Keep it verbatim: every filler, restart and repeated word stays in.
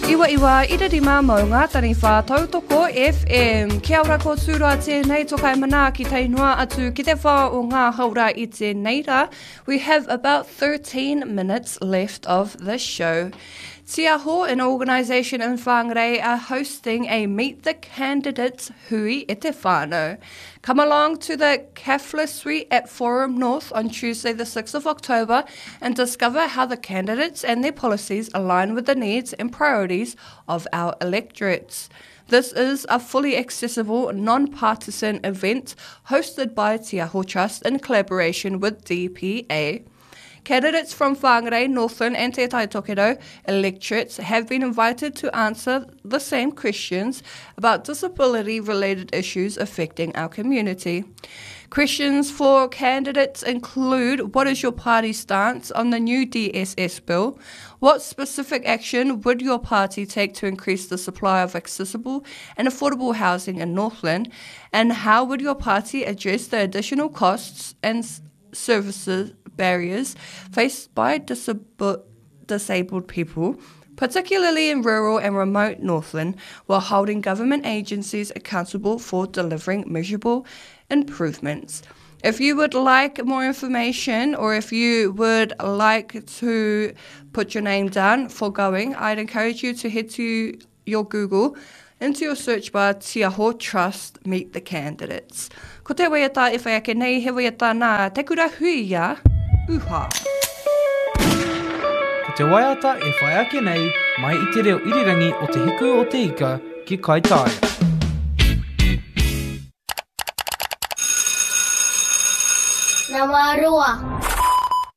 Iwa iwa, ira rima mo ngā tani whā tautoko F M. Kia ora ko tūra tēnei tokai mana ki tei noa atu ki te whā o ngā haura i tēnei rā. We have about thirteen minutes left of the show. Te Aho, an organisation in Whangarei, are hosting a Meet the Candidates hui e te whānau. Come along to the Kafla Suite at Forum North on Tuesday the sixth of October and discover how the candidates and their policies align with the needs and priorities of our electorates. This is a fully accessible, non-partisan event hosted by Te Aho Trust in collaboration with D P A. Candidates from Whangarei, Northland and Te Tai Tokerau electorates have been invited to answer the same questions about disability-related issues affecting our community. Questions for candidates include: what is your party's stance on the new D S S bill? What specific action would your party take to increase the supply of accessible and affordable housing in Northland? And how would your party address the additional costs and services barriers faced by disab- disabled people, particularly in rural and remote Northland, while holding government agencies accountable for delivering measurable improvements? If you would like more information, or if you would like to put your name down for going, I'd encourage you to head to your Google, into your search bar, Te Aho Trust, Meet the Candidates. Ko te waiata e whai ake nei, he waiata nā te kura hui ia, uha. Ko te waiata e whai ake nei, mai i te reo irirangi o te hiku o te ika ki Kaitaia. Nā wā roa.